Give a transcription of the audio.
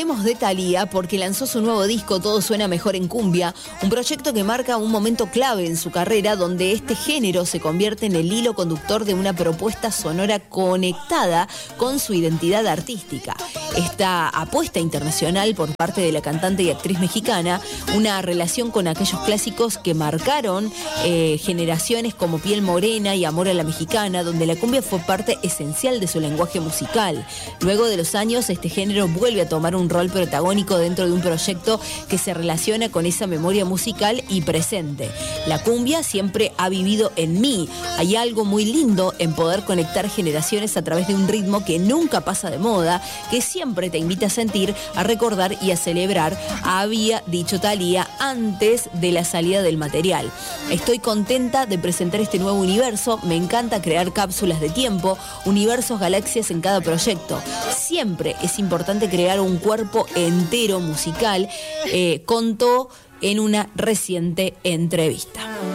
hablemos de Thalía porque lanzó su nuevo disco Todo Suena Mejor en Cumbia, un proyecto que marca un momento clave en su carrera donde este género se convierte en el hilo conductor de una propuesta sonora conectada con su identidad artística. Esta apuesta internacional por parte de la cantante y actriz mexicana, una relación con aquellos clásicos que marcaron generaciones como Piel Morena y Amor a la Mexicana, donde la cumbia fue parte esencial de su lenguaje musical. Luego de los años, este género vuelve a tomar un rol protagónico dentro de un proyecto que se relaciona con esa memoria musical y presente. La cumbia siempre ha vivido en mí. Hay algo muy lindo en poder conectar generaciones a través de un ritmo que nunca pasa de moda, que siempre te invita a sentir, a recordar y a celebrar, había dicho Thalía antes de la salida del material. Estoy contenta de presentar este nuevo universo, me encanta crear cápsulas de tiempo, universos, galaxias en cada proyecto. Siempre es importante crear un cuerpo entero musical, contó en una reciente entrevista.